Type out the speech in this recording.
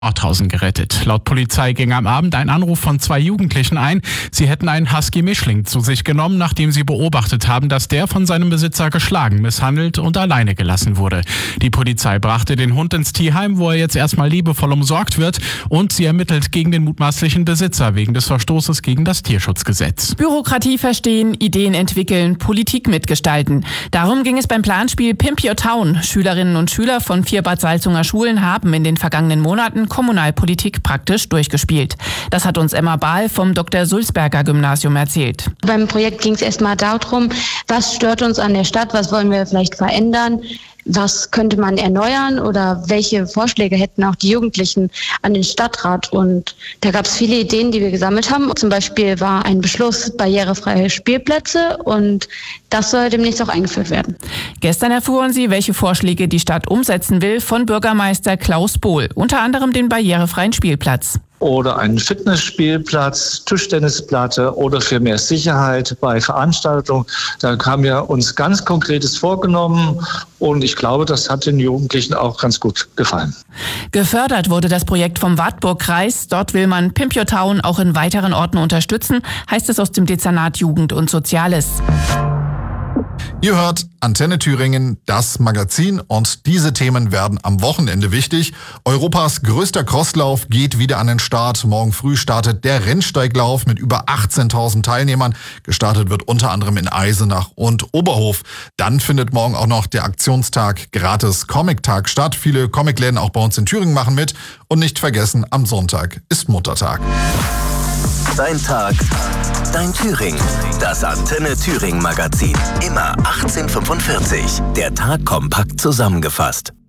Nordhausen gerettet. Laut Polizei ging am Abend ein Anruf von 2 Jugendlichen ein. Sie hätten einen Husky-Mischling zu sich genommen, nachdem sie beobachtet haben, dass der von seinem Besitzer geschlagen, misshandelt und alleine gelassen wurde. Die Polizei brachte den Hund ins Tierheim, wo er jetzt erstmal liebevoll umsorgt wird, und sie ermittelt gegen den mutmaßlichen Besitzer wegen des Verstoßes gegen das Tierschutzgesetz. Bürokratie verstehen, Ideen entwickeln, Politik mitgestalten. Darum ging es beim Planspiel Pimp Your Town. Schülerinnen und Schüler von 4 Bad Salzunger Schulen haben in den vergangenen Monaten Kommunalpolitik praktisch durchgespielt. Das hat uns Emma Bahl vom Dr. Sulzberger Gymnasium erzählt. Beim Projekt ging es erstmal darum, was stört uns an der Stadt, was wollen wir vielleicht verändern, was könnte man erneuern oder welche Vorschläge hätten auch die Jugendlichen an den Stadtrat. Und da gab es viele Ideen, die wir gesammelt haben. Zum Beispiel war ein Beschluss barrierefreie Spielplätze, und das soll demnächst auch eingeführt werden. Gestern erfuhren Sie, welche Vorschläge die Stadt umsetzen will, von Bürgermeister Klaus Bohl. Unter anderem den barrierefreien Spielplatz. Oder einen Fitnessspielplatz, Tischtennisplatte oder für mehr Sicherheit bei Veranstaltungen. Da haben wir uns ganz Konkretes vorgenommen, und ich glaube, das hat den Jugendlichen auch ganz gut gefallen. Gefördert wurde das Projekt vom Wartburg-Kreis. Dort will man Pimp Your Town auch in weiteren Orten unterstützen, heißt es aus dem Dezernat Jugend und Soziales. Ihr hört Antenne Thüringen, das Magazin, und diese Themen werden am Wochenende wichtig. Europas größter Crosslauf geht wieder an den Start. Morgen früh startet der Rennsteiglauf mit über 18.000 Teilnehmern. Gestartet wird unter anderem in Eisenach und Oberhof. Dann findet morgen auch noch der Aktionstag Gratis Comic-Tag statt. Viele Comicläden auch bei uns in Thüringen machen mit. Und nicht vergessen, am Sonntag ist Muttertag. Dein Tag, dein Thüringen. Das Antenne Thüringen Magazin. Immer 18:45. Der Tag kompakt zusammengefasst.